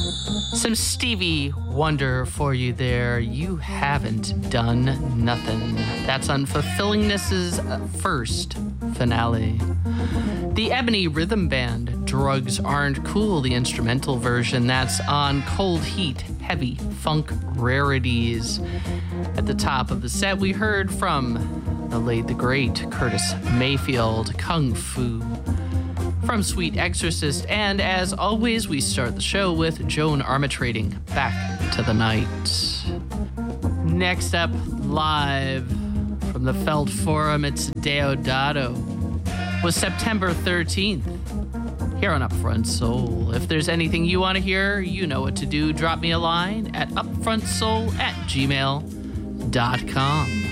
Some Stevie Wonder for you there. You haven't done nothing. That's Unfulfillingness's first finale. The Ebony Rhythm Band, Drugs Aren't Cool, the instrumental version. That's on Cold Heat, Heavy Funk Rarities. At the top of the set, we heard from the late, the great Curtis Mayfield, Kung Fu. From Sweet Exorcist, and as always, we start the show with Joan Armatrading, Back to the Night. Next up, live from the Felt Forum, it's Deodato. Was September 13th, here on Upfront Soul. If there's anything you want to hear, you know what to do. Drop me a line at upfrontsoul@gmail.com.